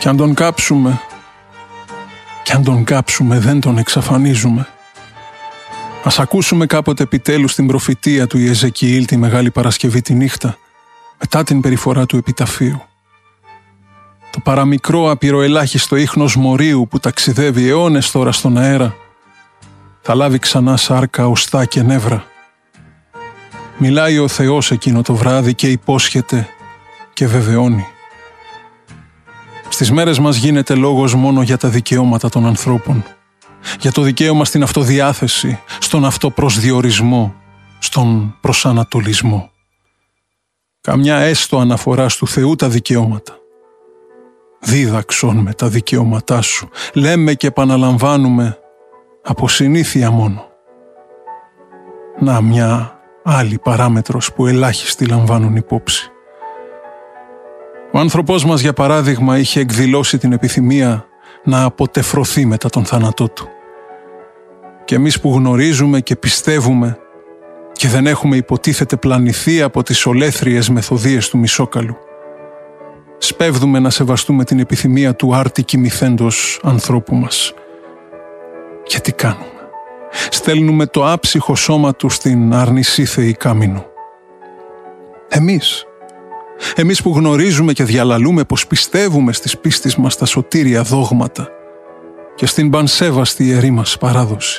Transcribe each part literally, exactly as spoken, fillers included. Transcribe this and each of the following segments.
Κι αν τον κάψουμε, κι αν τον κάψουμε δεν τον εξαφανίζουμε. Ας ακούσουμε κάποτε επιτέλους την προφητεία του Ιεζεκιήλ τη Μεγάλη Παρασκευή τη νύχτα, μετά την περιφορά του επιταφείου. Το παραμικρό απειροελάχιστο ίχνος μορίου που ταξιδεύει αιώνες τώρα στον αέρα, θα λάβει ξανά σάρκα, οστά και νεύρα. Μιλάει ο Θεός εκείνο το βράδυ και υπόσχεται και βεβαιώνει. Στις μέρες μας γίνεται λόγος μόνο για τα δικαιώματα των ανθρώπων. Για το δικαίωμα στην αυτοδιάθεση, στον αυτοπροσδιορισμό, στον προσανατολισμό. Καμιά έστω αναφορά του Θεού τα δικαιώματα. Δίδαξον με τα δικαιώματά σου. Λέμε και επαναλαμβάνουμε από συνήθεια μόνο. Να μια άλλη παράμετρος που ελάχιστοι λαμβάνουν υπόψη. Ο άνθρωπος μας, για παράδειγμα, είχε εκδηλώσει την επιθυμία να αποτεφρωθεί μετά τον θάνατό του. Και εμείς που γνωρίζουμε και πιστεύουμε και δεν έχουμε υποτίθεται πλανηθεί από τις ολέθριες μεθοδίες του Μισόκαλου, σπέβδουμε να σεβαστούμε την επιθυμία του άρτη κοιμηθέντος ανθρώπου μας. Και τι κάνουμε? Στέλνουμε το άψυχο σώμα του στην αρνησίθεη κάμινο. Εμείς, εμείς που γνωρίζουμε και διαλαλούμε πως πιστεύουμε στις πίστης μας τα σωτήρια δόγματα και στην πανσέβαστη ιερή μας παράδοση.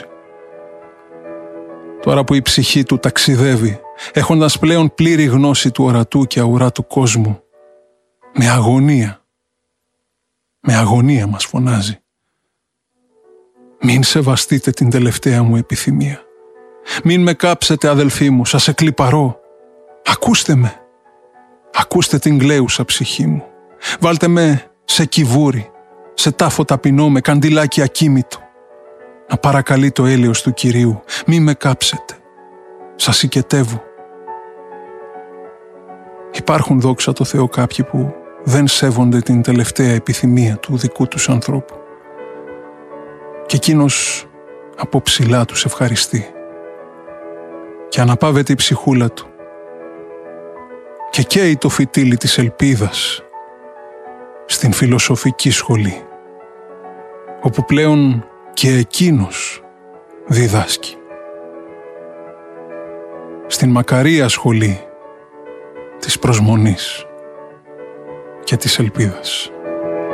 Τώρα που η ψυχή του ταξιδεύει, έχοντας πλέον πλήρη γνώση του ορατού και αουράτου κόσμου, με αγωνία, με αγωνία μας φωνάζει. Μην σεβαστείτε την τελευταία μου επιθυμία. Μην με κάψετε, αδελφοί μου, σας εκλιπαρώ. Ακούστε με. Ακούστε την κλαίουσα ψυχή μου. Βάλτε με σε κυβούρι, σε τάφο ταπεινό με καντιλάκι ακίμητο. Να παρακαλεί το έλεος του Κυρίου. Μη με κάψετε. Σας οικετεύω. Υπάρχουν, δόξα τω Θεώ, κάποιοι που δεν σέβονται την τελευταία επιθυμία του δικού τους ανθρώπου. Και εκείνος από ψηλά τους ευχαριστεί. Και αναπαύεται η ψυχούλα του. Και καίει το φυτίλι της ελπίδας στην φιλοσοφική σχολή, όπου πλέον και εκείνος διδάσκει. Στην μακαρία σχολή της προσμονής και της ελπίδας.